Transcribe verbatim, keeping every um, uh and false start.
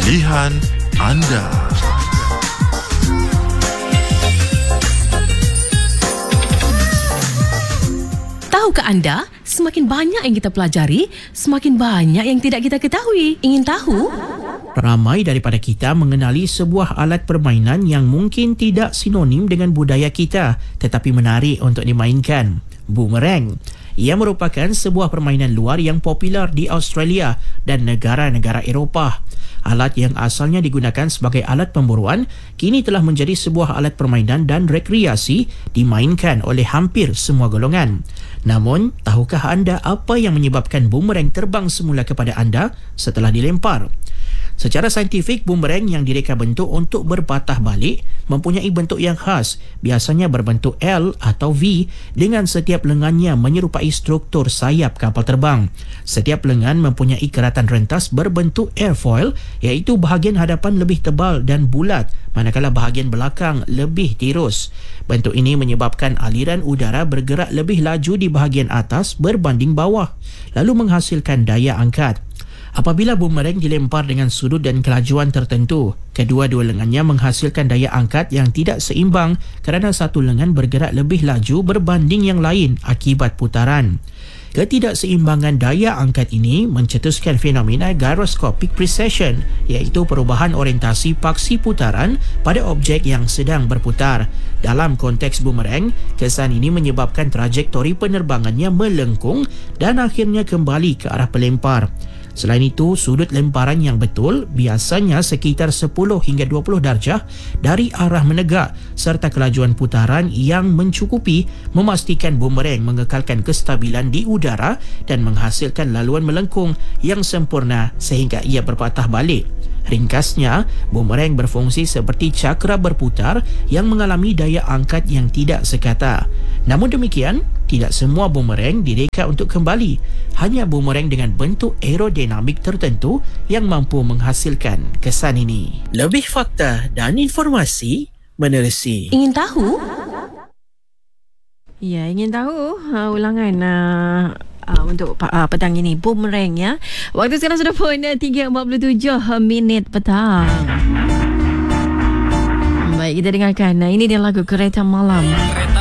Pilihan anda. Tahukah anda, semakin banyak yang kita pelajari, semakin banyak yang tidak kita ketahui. Ingin tahu? Ramai daripada kita mengenali sebuah alat permainan yang mungkin tidak sinonim dengan budaya kita, tetapi menarik untuk dimainkan. Boomerang. Ia merupakan sebuah permainan luar yang popular di Australia dan negara-negara Eropah. Alat yang asalnya digunakan sebagai alat pemburuan kini telah menjadi sebuah alat permainan dan rekreasi dimainkan oleh hampir semua golongan. Namun, tahukah anda apa yang menyebabkan boomerang terbang semula kepada anda setelah dilempar? Secara saintifik, boomerang yang direka bentuk untuk berpatah balik mempunyai bentuk yang khas, biasanya berbentuk L atau V dengan setiap lengannya menyerupai struktur sayap kapal terbang. Setiap lengan mempunyai keratan rentas berbentuk airfoil, iaitu bahagian hadapan lebih tebal dan bulat, manakala bahagian belakang lebih tirus. Bentuk ini menyebabkan aliran udara bergerak lebih laju di bahagian atas berbanding bawah, lalu menghasilkan daya angkat. Apabila boomerang dilempar dengan sudut dan kelajuan tertentu, kedua-dua lengannya menghasilkan daya angkat yang tidak seimbang kerana satu lengan bergerak lebih laju berbanding yang lain akibat putaran. Ketidakseimbangan daya angkat ini mencetuskan fenomena gyroscopic precession, iaitu perubahan orientasi paksi putaran pada objek yang sedang berputar. Dalam konteks boomerang, kesan ini menyebabkan trajektori penerbangannya melengkung dan akhirnya kembali ke arah pelempar. Selain itu, sudut lemparan yang betul biasanya sekitar sepuluh hingga dua puluh darjah dari arah menegak serta kelajuan putaran yang mencukupi memastikan boomerang mengekalkan kestabilan di udara dan menghasilkan laluan melengkung yang sempurna sehingga ia berpatah balik. Ringkasnya, boomerang berfungsi seperti cakra berputar yang mengalami daya angkat yang tidak sekata. Namun demikian, tidak semua boomerang direka untuk kembali. Hanya boomerang dengan bentuk aerodinamik tertentu yang mampu menghasilkan kesan ini. Lebih fakta dan informasi menerusi. Ingin tahu? Ya, ingin tahu uh, ulangan uh, uh, untuk uh, petang ini, boomerang ya. Waktu sekarang sudah pun uh, tiga empat puluh tujuh minit petang. Baik, kita dengarkan. Uh, ini dia lagu Kereta Malam.